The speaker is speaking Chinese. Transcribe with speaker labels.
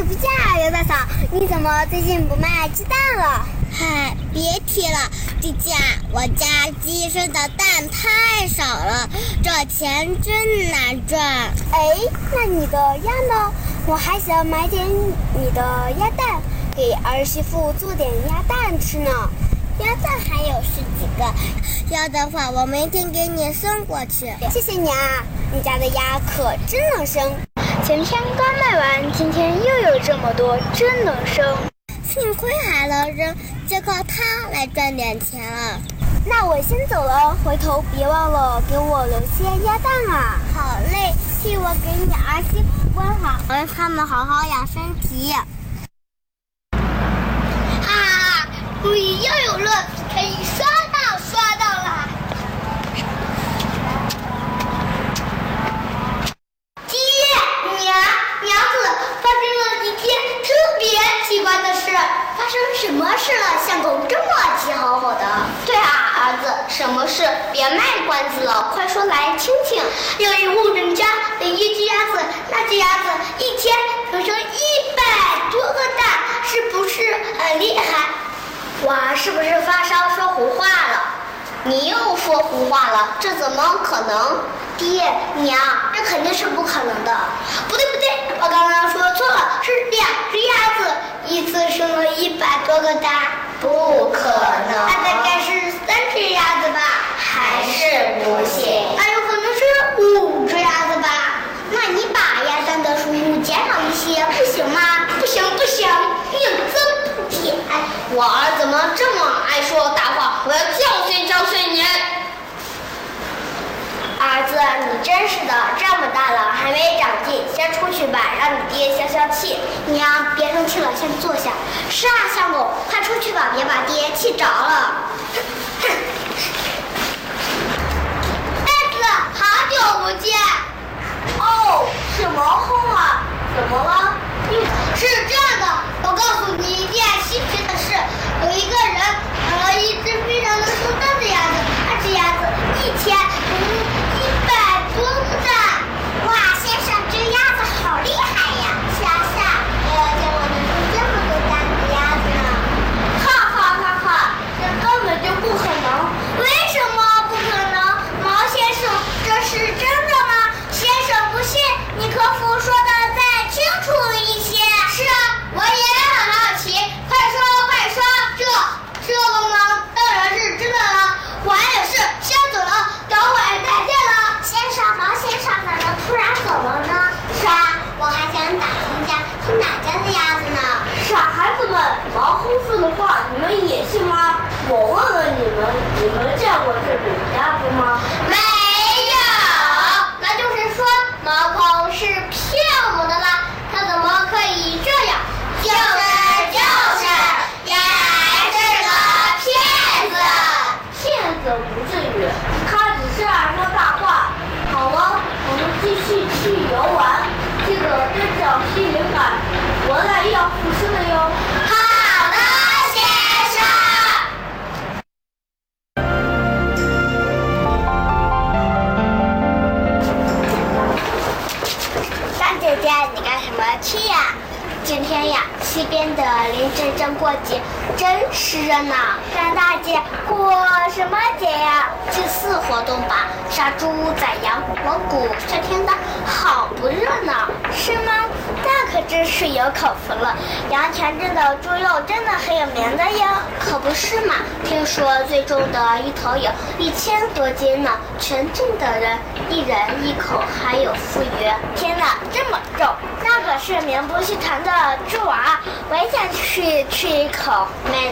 Speaker 1: 不假，刘大嫂，你怎么最近不卖鸡蛋了？
Speaker 2: 嗨，别提了，这家我家鸡生的蛋太少了，这钱真难赚。
Speaker 1: 哎，那你的鸭呢？我还想买点你的鸭蛋，给儿媳妇做点鸭蛋吃呢。
Speaker 2: 鸭蛋还有10几个，要的话我明天给你送过去。
Speaker 1: 谢谢你啊，你家的鸭可真能生。前天刚卖完，今天又有这么多，真能生。
Speaker 2: 幸亏还能扔，就靠它来赚点钱了。
Speaker 1: 那我先走了，回头别忘了给我留些鸭蛋啊。
Speaker 2: 好嘞，替我给你儿媳妇关好，让他们好好养身体。
Speaker 3: 哈，终于又有乐子可以刷到了。爹娘子，发生了几天特别奇怪的事。发生什么事了？相公这么急吼吼的。对啊，儿子，什么事？别卖关子了，快说来听听。有一户人家的一只鸭子，那只鸭子一天能生100多个蛋，是不是很厉害？我是不是发烧说胡话了？你又说胡话了，这怎么可能？爹娘，这肯定是不可能的。不对，我刚刚说错了，是2只鸭子一次生了100多个蛋，不可能。那大概是3只鸭子吧？还是不行。那有可能是5只鸭子吧？那你把鸭蛋的数目减少一些，不行吗？不行，你有真不甜。我儿怎么这么爱说大话？我要教训你！儿子，你真是的，这么大了还没长进，先出去吧，让你爹消消气。娘，别生气了，先坐下。是啊，相公，快出去吧，别把爹气着了。呆子，好久不见。哦，是毛hom啊，怎么了？是这样的，我告诉你一件稀奇的事，有一个人养了一只非常能生蛋的鸭子，那只鸭子一天100多个蛋。
Speaker 2: 哇，先生，这鸭子好厉害呀！
Speaker 3: 想想，没有见过能生这么多蛋的鸭子呢。
Speaker 1: 哈，这根本就不可能。
Speaker 3: 为什么不可能？毛先生，这是真的吗？先生不信，你可否说的再清楚一些？是啊，我也很好奇，快说，这个嘛，当然是真的了。我还有事，先走了，等会儿再见了。
Speaker 2: 先生，毛先生怎么突然走了呢？
Speaker 3: 是啊，我还想打听一下是哪家的鸭子呢。
Speaker 1: 傻孩子们，毛hom说的话你们也信吗？我问问你们，你们见过这种鸭子吗？
Speaker 3: 没有，那就是说毛hom是骗我们的啦。他怎么可以这样？就是，原来是个骗子。
Speaker 1: 骗子不至于，他只是爱说大话。好了，我们继续去游玩，记得跟着心灵感，回来要复试的哟。
Speaker 3: 好的，先生。
Speaker 2: 张姐姐，你干什么去呀？
Speaker 3: 今天呀，西边的林镇正过节，真是热闹。
Speaker 2: 张大姐，过什么节呀？
Speaker 3: 祭祀活动吧，杀猪宰羊，锣鼓喧天的，好不热闹，
Speaker 2: 是吗？那可真是有口福了。阳泉镇的猪肉真的很有名的哟。
Speaker 3: 可不是嘛？听说最重的一头有1000多斤呢，全镇的人1人1口，还有富余。
Speaker 2: 天哪，这么重，那可是名不虚传的猪啊！我也想去吃一口。